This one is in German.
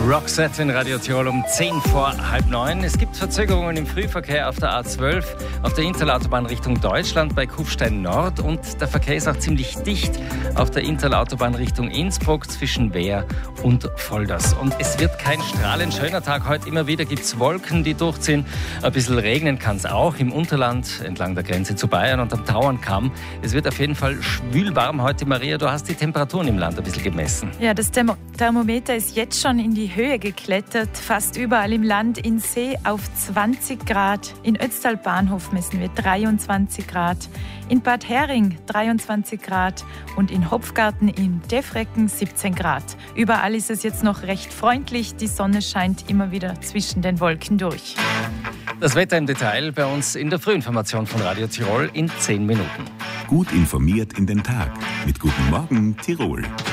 Roxette in Radio Tirol um 8:10. Es gibt Verzögerungen im Frühverkehr auf der A12, auf der Interlautobahn Richtung Deutschland bei Kufstein Nord, und der Verkehr ist auch ziemlich dicht auf der Interlautobahn Richtung Innsbruck zwischen Wehr und Volders. Und es wird kein strahlend schöner Tag heute. Immer wieder gibt es Wolken, die durchziehen. Ein bisschen regnen kann es auch im Unterland entlang der Grenze zu Bayern und am Tauernkamm. Es wird auf jeden Fall schwül warm heute. Maria, du hast die Temperaturen im Land ein bisschen gemessen. Ja, das Thermometer ist jetzt schon in die Höhe geklettert. Fast überall im Land. In See auf 20 Grad. In Ötztal Bahnhof messen wir 23 Grad. In Bad Hering 23 Grad. Und in Hopfgarten in Defrecken 17 Grad. Überall ist es jetzt noch recht freundlich. Die Sonne scheint immer wieder zwischen den Wolken durch. Das Wetter im Detail bei uns in der Frühinformation von Radio Tirol in 10 Minuten. Gut informiert in den Tag mit Guten Morgen Tirol.